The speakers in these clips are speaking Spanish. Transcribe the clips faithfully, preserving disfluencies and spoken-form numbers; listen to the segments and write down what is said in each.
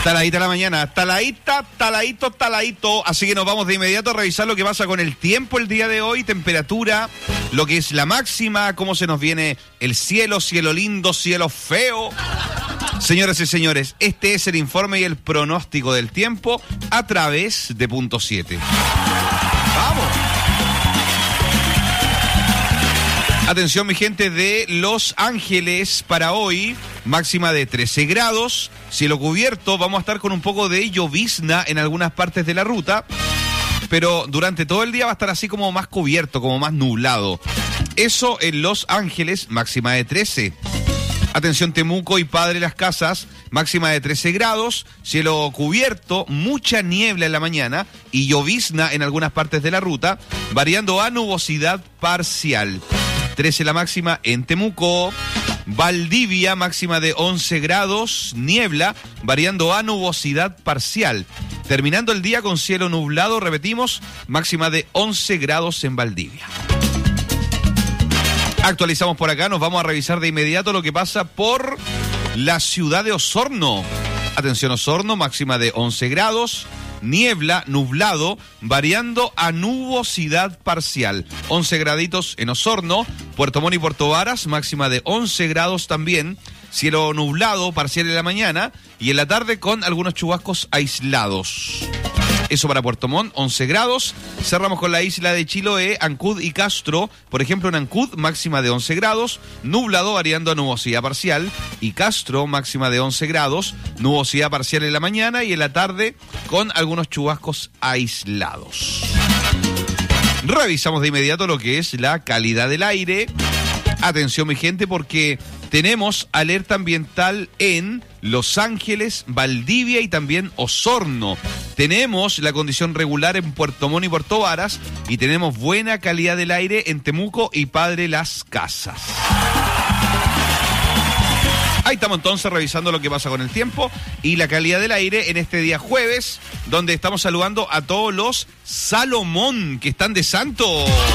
Taladita la mañana, taladita, taladito, taladito. Así que nos vamos de inmediato a revisar lo que pasa con el tiempo el día de hoy, temperatura, lo que es la máxima, cómo se nos viene el cielo, cielo lindo, cielo feo. Señoras y señores, este es el informe y el pronóstico del tiempo a través de Punto siete. ¡Vamos! Atención, mi gente de Los Ángeles para hoy, máxima de trece grados, cielo cubierto, vamos a estar con un poco de llovizna en algunas partes de la ruta, pero durante todo el día va a estar así como más cubierto, como más nublado. Eso en Los Ángeles, máxima de trece. Atención, Temuco y Padre Las Casas, máxima de trece grados, cielo cubierto, mucha niebla en la mañana y llovizna en algunas partes de la ruta, variando a nubosidad parcial. trece la máxima en Temuco. Valdivia, máxima de once grados, niebla, variando a nubosidad parcial. Terminando el día con cielo nublado, repetimos, máxima de once grados en Valdivia. Actualizamos por acá, nos vamos a revisar de inmediato lo que pasa por la ciudad de Osorno. Atención, Osorno, máxima de once grados, niebla, nublado, variando a nubosidad parcial. once graditos en Osorno. Puerto Montt y Puerto Varas, máxima de once grados también. Cielo nublado, parcial en la mañana y en la tarde con algunos chubascos aislados. Eso para Puerto Montt, once grados. Cerramos con la isla de Chiloé, Ancud y Castro. Por ejemplo, en Ancud, máxima de once grados, nublado variando a nubosidad parcial. Y Castro, máxima de once grados, nubosidad parcial en la mañana y en la tarde con algunos chubascos aislados. Revisamos de inmediato lo que es la calidad del aire. Atención, mi gente, porque tenemos alerta ambiental en Los Ángeles, Valdivia y también Osorno. Tenemos la condición regular en Puerto Montt y Puerto Varas y tenemos buena calidad del aire en Temuco y Padre Las Casas. Ahí estamos entonces revisando lo que pasa con el tiempo y la calidad del aire en este día jueves, donde estamos saludando a todos los Salomón que están de santo.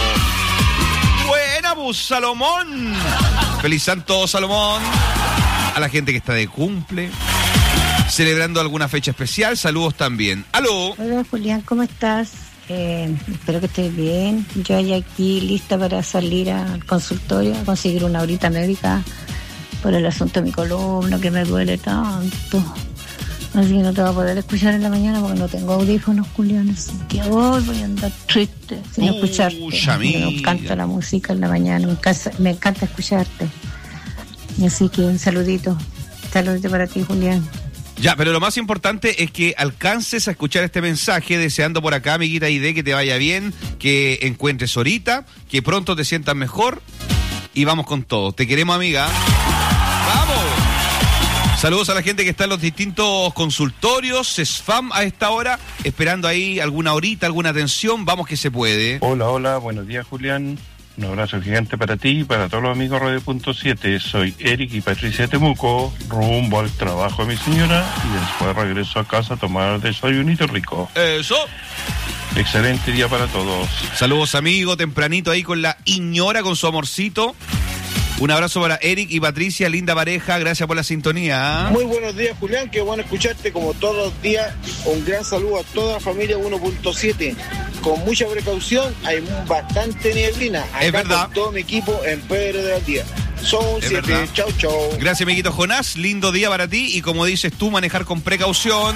Buena, pues, Salomón. Feliz santo, Salomón. A la gente que está de cumple, celebrando alguna fecha especial, saludos también. ¡Aló! Hola, Julián, ¿cómo estás? Eh, espero que estés bien. Yo ya aquí lista para salir al consultorio a conseguir una horita médica por el asunto de mi columna que me duele tanto. Así que no te voy a poder escuchar en la mañana porque no tengo audífonos, Julián. Así que hoy voy a andar triste sin uh, escucharte. Me encanta la música en la mañana, me encanta, me encanta escucharte. Así que un saludito. Saludito para ti, Julián. Ya, pero lo más importante es que alcances a escuchar este mensaje, deseando por acá, amiguita Aide, que te vaya bien, que encuentres ahorita, que pronto te sientas mejor y vamos con todo. Te queremos, amiga. ¡Vamos! Saludos a la gente que está en los distintos consultorios, SESFAM a esta hora, esperando ahí alguna horita, alguna atención. Vamos que se puede. Hola, hola, buenos días, Julián. Un abrazo gigante para ti y para todos los amigos de Radio Punto siete. Soy Eric y Patricia Temuco, rumbo al trabajo de mi señora y después regreso a casa a tomar desayunito rico. Eso. Excelente día para todos. Saludos, amigo, tempranito ahí con la Iñora, con su amorcito. Un abrazo para Eric y Patricia, linda pareja, gracias por la sintonía. Muy buenos días, Julián, qué bueno escucharte como todos los días. Un gran saludo a toda la familia uno punto siete. Con mucha precaución, hay bastante nieblina. Acá es verdad. Con todo mi equipo en Pedro de Valdivia. Son siete, chau, chau. Gracias, amiguito Jonás, lindo día para ti y como dices tú, manejar con precaución.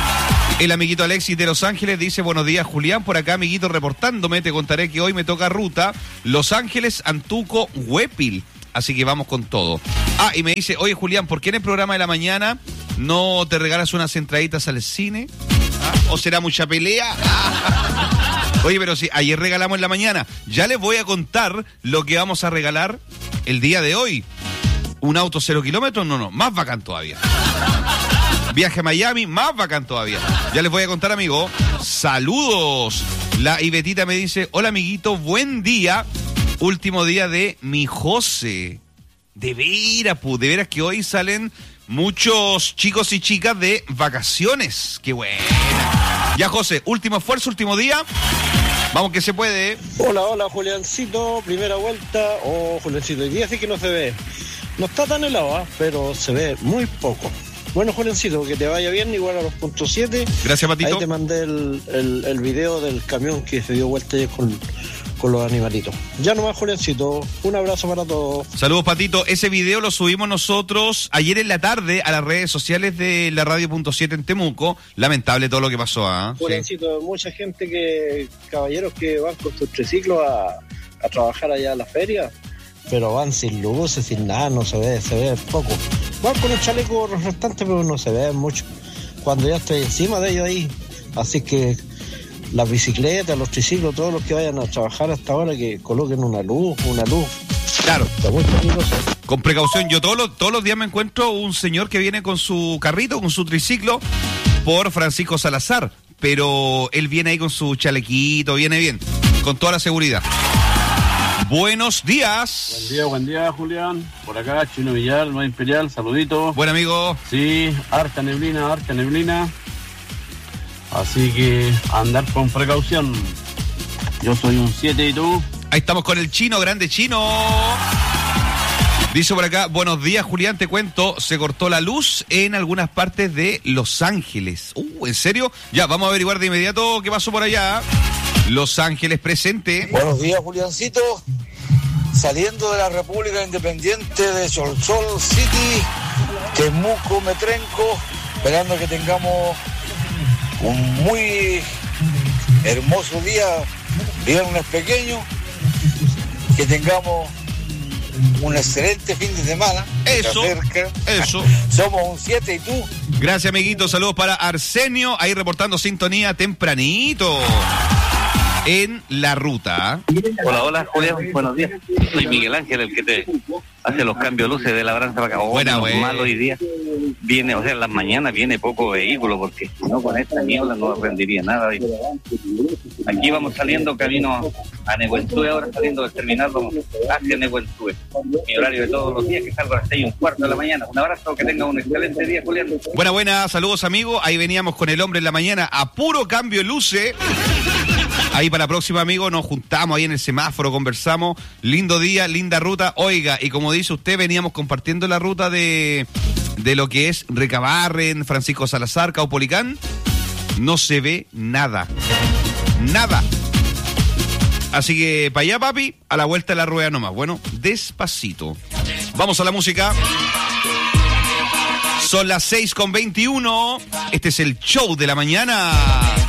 El amiguito Alexis de Los Ángeles dice, buenos días, Julián, por acá, amiguito, reportándome, te contaré que hoy me toca ruta Los Ángeles, Antuco, Huépil. Así que vamos con todo. Ah, y me dice, oye, Julián, ¿por qué en el programa de la mañana no te regalas unas entraditas al cine? ¿Ah? ¿O será mucha pelea? Oye, pero si ayer regalamos en la mañana, ya les voy a contar lo que vamos a regalar el día de hoy. ¿Un auto cero kilómetros? No, no, más bacán todavía. Viaje a Miami, más bacán todavía. Ya les voy a contar, amigo. Saludos. La Ibetita me dice, hola, amiguito, buen día. Último día de mi José. De veras, pu, de veras que hoy salen muchos chicos y chicas de vacaciones. Qué buena. Ya, José, último esfuerzo, último día. Vamos que se puede. Hola, hola, Juliancito. Primera vuelta. Oh, Juliancito, hoy día sí que no se ve. No está tan helado, ¿eh? Pero se ve muy poco. Bueno, Juliancito, que te vaya bien, igual a los punto siete. Gracias, Patito. Ahí te mandé el, el, el video del camión que se dio vuelta ayer con, con los animalitos. Ya nomás, Juliancito, un abrazo para todos. Saludos, Patito. Ese video lo subimos nosotros ayer en la tarde a las redes sociales de la radio punto siete en Temuco. Lamentable todo lo que pasó, ¿ah? ¿eh? Juliancito, sí. Mucha gente que, caballeros que van con sus triciclos a, a trabajar allá a la feria, pero van sin luces, sin nada, no se ve, se ve poco. Van con el chaleco reflectante, pero no se ve mucho. Cuando ya estoy encima de ellos ahí, así que las bicicletas, los triciclos, todos los que vayan a trabajar hasta ahora, que coloquen una luz, una luz. Claro. Está muy peligroso. Con precaución. Yo todos los, todos los días me encuentro un señor que viene con su carrito, con su triciclo, por Francisco Salazar. Pero él viene ahí con su chalequito, viene bien, con toda la seguridad. Buenos días. Buen día, buen día, Julián. Por acá, Chino Villar, Nueva Imperial, saludito. Buen amigo. Sí, harta neblina, harta neblina. Así que andar con precaución. Yo soy un siete y tú. Ahí estamos con el Chino, grande Chino. Dice por acá, buenos días, Julián, te cuento, se cortó la luz en algunas partes de Los Ángeles. Uh, ¿en serio? Ya, vamos a averiguar de inmediato qué pasó por allá. Los Ángeles presente. Buenos días, Juliancito. Saliendo de la República Independiente de Solsol City, Temuco, Metrenco, esperando que tengamos un muy hermoso día, viernes pequeño, que tengamos un excelente fin de semana. Eso, eso. Somos un siete y tú. Gracias, amiguito. Saludos para Arsenio, ahí reportando sintonía tempranito en la ruta. Hola, hola, Julián, buenos días. Soy Miguel Ángel, el que te hace los cambios de luces de Labranza para acá. Oh, buena, güey. güey. Mal hoy día. Viene, o sea, en las mañanas viene poco vehículo, porque si no, con esta niebla no rendiría nada. Aquí vamos saliendo camino a Nehuentúe, ahora saliendo del terminal, vamos hacia Nehuentúe. Mi horario de todos los días, que salgo a las seis y un cuarto de la mañana. Un abrazo, que tenga un excelente día, Julián. Buena, buena, saludos, amigo. Ahí veníamos con el hombre en la mañana a puro cambio de luces. Ahí para la próxima, amigo, nos juntamos ahí en el semáforo, conversamos. Lindo día, linda ruta. Oiga, y como dice usted, veníamos compartiendo la ruta de, de lo que es Recabarren, Francisco Salazar, Caupolicán. No se ve nada. Nada. Así que para allá, papi, a la vuelta de la rueda nomás. Bueno, despacito. Vamos a la música. Son las seis con veintiuno. Este es el show de la mañana.